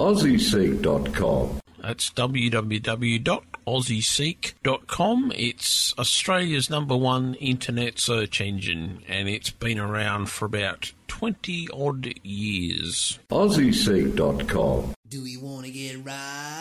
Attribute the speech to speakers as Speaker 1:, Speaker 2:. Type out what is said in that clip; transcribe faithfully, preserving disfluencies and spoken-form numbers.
Speaker 1: aussie seek dot com.
Speaker 2: That's w w w dot aussie seek dot com. It's Australia's number one internet search engine, and it's been around for about twenty odd years.
Speaker 1: aussie seek dot com.
Speaker 3: Do we want to get right?